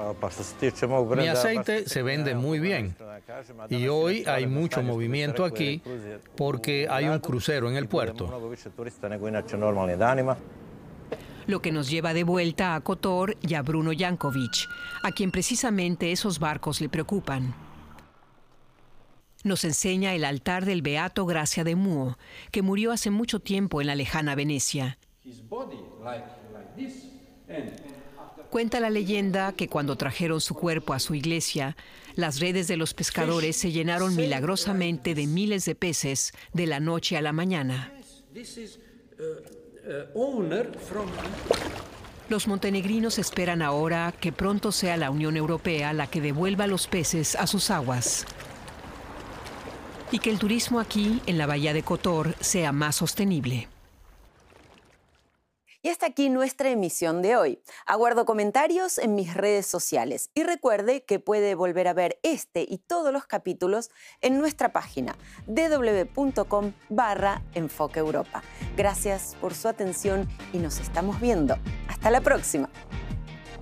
Mi aceite se vende muy bien y hoy hay mucho movimiento aquí porque hay un crucero en el puerto. Lo que nos lleva de vuelta a Kotor y a Bruno Jankovic, a quien precisamente esos barcos le preocupan. Nos enseña el altar del beato Gracia de Muo, que murió hace mucho tiempo en la lejana Venecia. Cuenta la leyenda que cuando trajeron su cuerpo a su iglesia, las redes de los pescadores se llenaron milagrosamente de miles de peces de la noche a la mañana. Los montenegrinos esperan ahora que pronto sea la Unión Europea la que devuelva los peces a sus aguas y que el turismo aquí, en la bahía de Kotor, sea más sostenible. Y hasta aquí nuestra emisión de hoy. Aguardo comentarios en mis redes sociales y recuerde que puede volver a ver este y todos los capítulos en nuestra página www.com/Enfoque Europa. Gracias por su atención y nos estamos viendo. Hasta la próxima.